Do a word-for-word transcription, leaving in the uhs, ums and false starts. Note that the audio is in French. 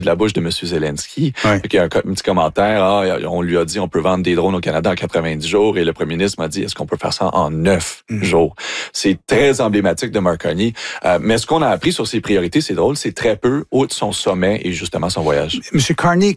de la bouche de M. Zelensky. Ouais. Il y a un, un petit commentaire, ah, on lui a dit on peut vendre des drones au Canada en quatre-vingt-dix jours et le premier ministre m'a dit est-ce qu'on peut faire ça en neuf mmh. jours? C'est très emblématique de Mark Carney. Euh, mais ce qu'on a appris sur ses priorités, c'est drôle, c'est très peu, outre son sommet et justement son voyage. Monsieur Carney,